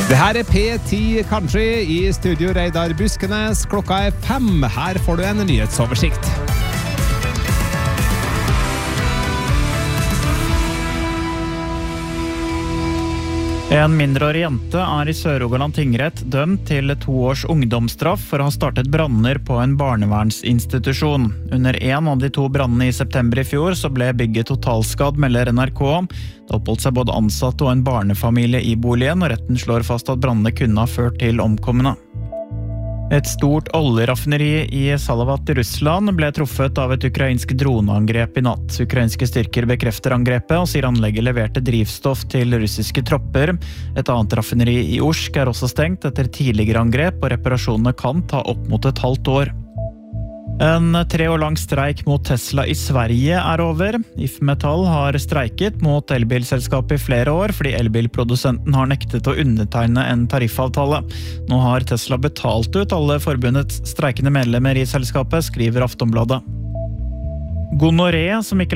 Det her P10 Country i studio Reidar Buskenes. Klokka 5. Her får du en nyhetsoversikt. En mindreårig jente i Sør-Rogaland tingrett dømt til 2 års ungdomsstraff for å ha startet branner på en barnevernsinstitusjon. Under en av de 2 brannene i september i fjor så ble bygget totalskadd, melder NRK. Det oppholdt seg både ansatte og en barnefamilie i boligen, og retten slår fast at brannene kunne ha ført til omkomne. Et stort oljeraffineri i Salavat i Russland ble truffet av et ukrainsk droneangrep i natt. Ukrainske styrker bekrefter angrepet og sier anlegget leverte drivstoff til russiske tropper. Et annet raffineri i Orsk også stengt etter tidligere angrep, og reparasjonene kan ta opp mot et halvt år. En 3 år lang streik mot Tesla i Sverige over. IF Metall har streiket mot elbilselskapet i flere år, fordi elbilprodusenten har nektet å undertegne en tariffavtale. Nå har Tesla betalt ut alle forbundets streikende medlemmer i selskapet, skriver Aftonbladet. Gonoré, som ikke